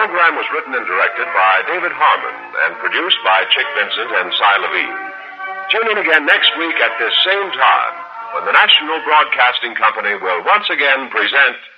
program was written and directed by David Harmon and produced by Chick Vincent and Cy Levine. Tune in again next week at this same time when the National Broadcasting Company will once again present